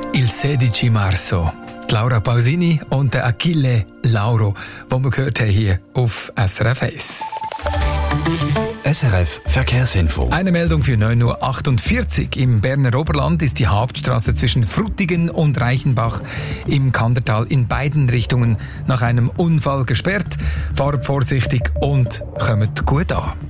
Il 16 Marzo. Die Laura Pausini und der Achille Lauro, die wir gehört haben hier auf SRF 1. SRF Verkehrsinfo. Eine Meldung für 9.48 Uhr. Im Berner Oberland ist die Hauptstraße zwischen Frutigen und Reichenbach im Kandertal in beiden Richtungen nach einem Unfall gesperrt. Fahrt vorsichtig und kommt gut an.